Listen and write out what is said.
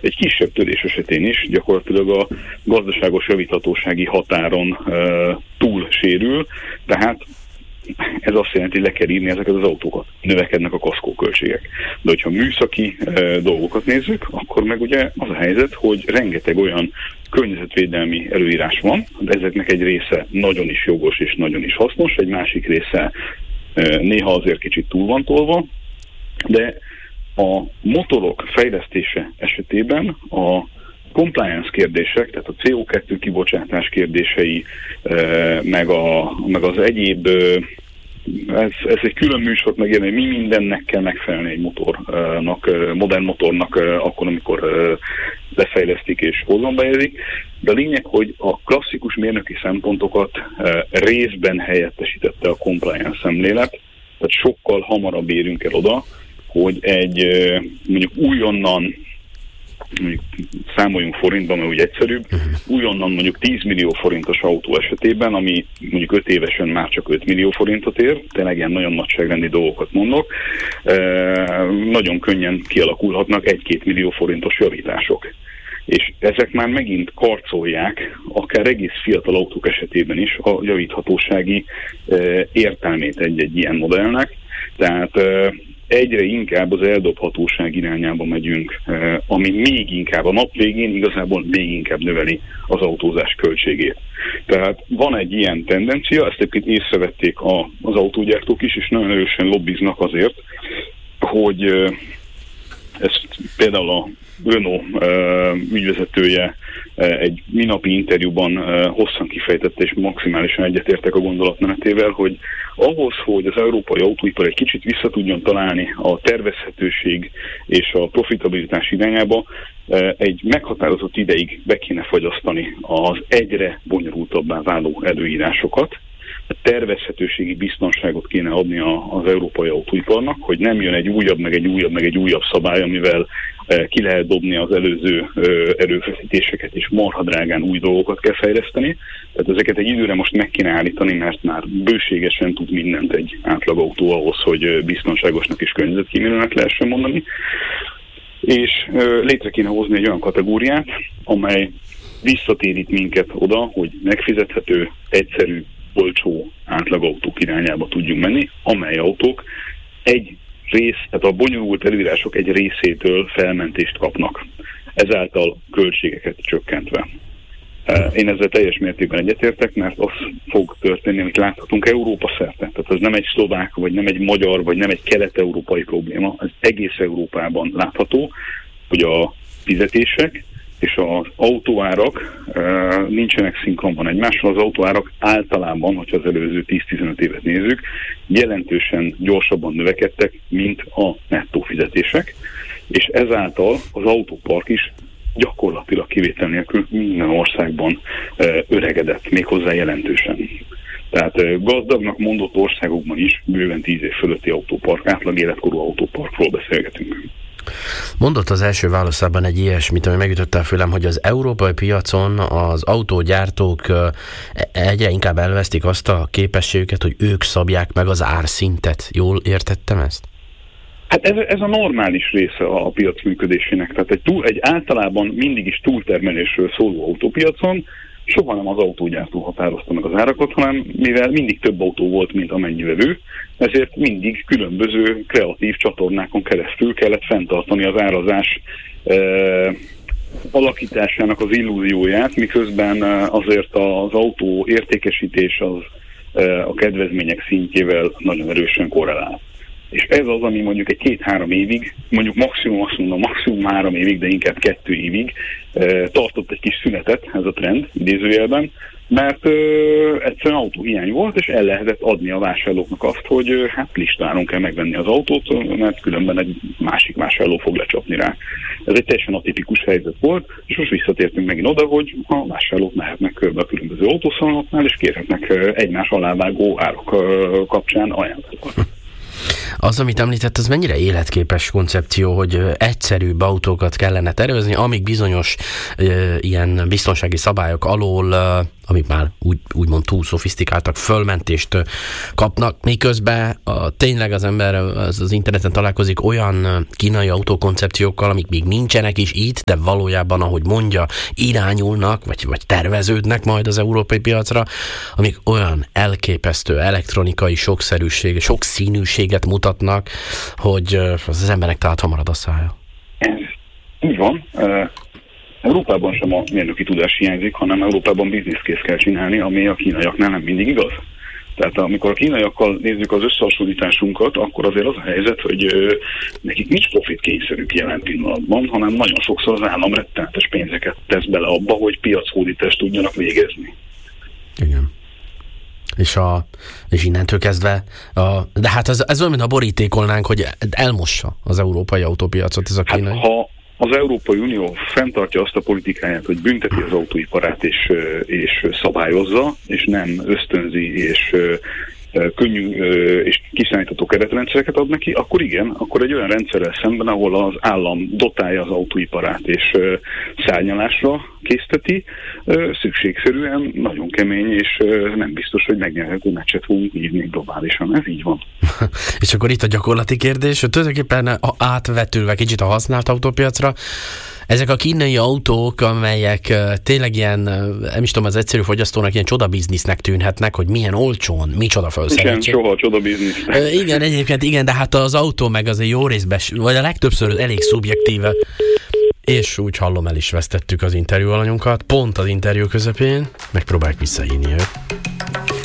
egy kisebb törés esetén is gyakorlatilag a gazdaságos javíthatósági határon túl sérül, tehát ez azt jelenti, hogy le kell írni ezeket az autókat. Növekednek a kaszkóköltségek. De hogyha műszaki dolgokat nézzük, akkor meg ugye az a helyzet, hogy rengeteg olyan környezetvédelmi előírás van, de ezeknek egy része nagyon is jogos és nagyon is hasznos, egy másik része néha azért kicsit túl van tolva, de a motorok fejlesztése esetében a compliance kérdések, tehát a CO2 kibocsátás kérdései, meg az egyéb, ez egy külön műsor megérni, mi mindennek kell megfelelni egy motornak, modern motornak akkor, amikor lefejlesztik és hozonba helyezik. De a lényeg, hogy a klasszikus mérnöki szempontokat részben helyettesítette a compliance szemlélet, tehát sokkal hamarabb érünk el oda, hogy egy mondjuk újonnan, mondjuk számoljunk forintban, mert úgy egyszerűbb, újonnan mondjuk 10 millió forintos autó esetében, ami mondjuk 5 évesen már csak 5 millió forintot ér, tényleg ilyen nagyon nagyságrendi dolgokat mondok, nagyon könnyen kialakulhatnak 1-2 millió forintos javítások. És ezek már megint karcolják, akár egész fiatal autók esetében is a javíthatósági értelmét egy ilyen modellnek. Tehát egyre inkább az eldobhatóság irányába megyünk, ami még inkább a nap végén igazából még inkább növeli az autózás költségét. Tehát van egy ilyen tendencia, ezt egyébként észrevették az autógyártók is, és nagyon erősen lobbiznak azért, hogy ezt például a Renault ügyvezetője egy minapi interjúban hosszan kifejtette, és maximálisan egyetértek a gondolatmenetével, hogy ahhoz, hogy az európai autóipar egy kicsit vissza tudjon találni a tervezhetőség és a profitabilitás irányába, egy meghatározott ideig be kéne fagyasztani az egyre bonyolultabbá váló előírásokat, a tervezhetőségi biztonságot kéne adni az európai autóiparnak, hogy nem jön egy újabb, meg egy újabb, meg egy újabb szabály, amivel ki lehet dobni az előző erőfeszítéseket, és marha drágán új dolgokat kell fejleszteni. Tehát ezeket egy időre most meg kéne állítani, mert már bőségesen tud mindent egy átlag-autó ahhoz, hogy biztonságosnak és környezetkímélőnek lehessen mondani. És létre kéne hozni egy olyan kategóriát, amely visszatérít minket oda, hogy megfizethető, egyszerű, olcsó átlagautók irányába tudjunk menni, amely autók tehát a bonyolult előírások egy részétől felmentést kapnak, ezáltal költségeket csökkentve. Én ezzel teljes mértékben egyetértek, mert az fog történni, amit láthatunk Európa szerte. Tehát ez nem egy szlovák, vagy nem egy magyar, vagy nem egy kelet-európai probléma, ez egész Európában látható, hogy a fizetések és az autóárak nincsenek szinkronban egymással. Az autóárak általában, hogyha az előző 10-15 évet nézzük, jelentősen gyorsabban növekedtek, mint a nettó fizetések, és ezáltal az autópark is gyakorlatilag kivétel nélkül minden országban öregedett, méghozzá jelentősen. Tehát gazdagnak mondott országokban is bőven 10 év fölötti autópark, átlag életkorú autóparkról beszélgetünk. Mondott az első válaszában egy ilyesmit, ami megütötte a fülem, hogy az európai piacon az autógyártók egyre inkább elvesztik azt a képességüket, hogy ők szabják meg az árszintet. Jól értettem ezt? Hát ez a normális része a piac működésének. Tehát egy általában mindig is túltermelésről szóló autópiacon soha nem az autógyártó határozta meg az árakat, hanem mivel mindig több autó volt, mint amennyi vevő, ezért mindig különböző kreatív csatornákon keresztül kellett fenntartani az árazás alakításának az illúzióját, miközben azért az autó értékesítés az a kedvezmények szintjével nagyon erősen korrelál. És ez az, ami mondjuk egy 2-3 évig, mondjuk maximum 3 évig, de inkább 2 évig tartott egy kis szünetet, ez a trend idézőjelben, mert egyszerűen autóhiány volt, és el lehetett adni a vásárlóknak azt, hogy hát listáron kell megvenni az autót, mert különben egy másik vásárló fog lecsapni rá. Ez egy teljesen atipikus helyzet volt, és most visszatértünk megint oda, hogy a vásárlók mehetnek körbe a különböző autószalonoknál, és kérhetnek egymás alávágó árak kapcsán ajánlatokat. Az, amit említett, az mennyire életképes koncepció, hogy egyszerűbb autókat kellene tervezni, amíg bizonyos ilyen biztonsági szabályok alól amik már úgymond túl szofisztikáltak, fölmentést kapnak, miközben tényleg az ember az interneten találkozik olyan kínai autókoncepciókkal, amik még nincsenek is itt, de valójában, ahogy mondja, irányulnak, vagy terveződnek majd az európai piacra, amik olyan elképesztő elektronikai sokszínűséget mutatnak, hogy az embernek tehát hamarad a szája. Ez így van. Európában sem a mérnöki tudás hiányzik, hanem Európában bizniszkész kell csinálni, ami a kínaiaknál nem mindig igaz. Tehát amikor a kínaiakkal nézzük az összehasonlításunkat, akkor azért az a helyzet, hogy nekik nincs profit kényszerük jelen pillanatban, hanem nagyon sokszor az állam rettenetes pénzeket tesz bele abba, hogy piachódítást tudjanak végezni. Igen. És innentől kezdve, de hát ez olyan, mint a borítékolnánk, hogy elmossa az európai autópiacot ez a kínai. Hát, ha az Európai Unió fenntartja azt a politikáját, hogy bünteti az autóiparát és szabályozza, és nem ösztönzi és könnyű és kiszámítható keretrendszereket ad neki, akkor igen, akkor egy olyan rendszerrel szemben, ahol az állam dotálja az autóiparát és szárnyalásra készteti, szükségszerűen nagyon kemény, és nem biztos, hogy megnyerhető meccset fogunk írni globálisan. Ez így van. És akkor itt a gyakorlati kérdés, hogy tulajdonképpen átvetülve kicsit a használt autópiacra, ezek a kínai autók, amelyek tényleg ilyen, nem is tudom, az egyszerű fogyasztónak ilyen csodabiznisznek tűnhetnek, hogy milyen olcsón, micsoda felszereltség. Igen, soha csodabiznisz. Igen, egyébként igen, de hát az autó meg azért jó részben, vagy a legtöbbször elég szubjektíve. És úgy hallom, el is vesztettük az interjú alanyunkat, pont az interjú közepén, megpróbáljuk visszahívni őt.